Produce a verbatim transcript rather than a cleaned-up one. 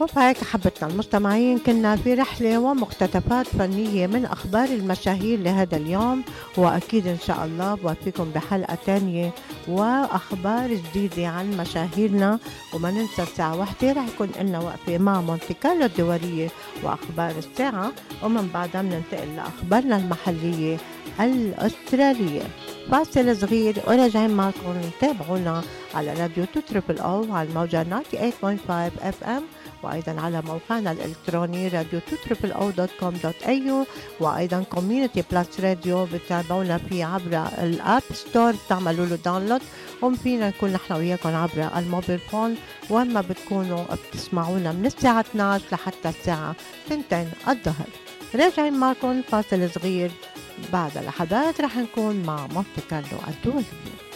وهيك حبتنا المستمعين كنا في رحلة ومقتطفات فنية من أخبار المشاهير لهذا اليوم، وأكيد إن شاء الله بوفيكم بحلقة تانية وأخبار جديدة عن مشاهيرنا. وما ننسى الساعة واحدة رح يكون لنا وقفة مع مونتي كارلو الدولية وأخبار الساعة، ومن بعدها بننتقل لأخبارنا المحلية الأسترالية. فاصل صغير وراجعين معكم. تابعونا على راديو تو تريبل او على الموجة تسعة وثمانين فاصلة خمسة اف ام، وايضا على موقعنا الالكتروني راديو تو تريبل او دوت كوم دوت اي يو، وايضا كوميونتي بلس راديو بتتابعونا فيه عبر الاب ستور، بتعملوا له داونلود، وفينا نكون نحن وياكم عبر الموبيل فون، واما بتكونوا بتسمعونا من الساعة اثناشر لحتى الساعة اثنين الظهر. راجعين معكم فاصل صغير، بعد لحظات رح نكون مع مونتي كارلو الدولية.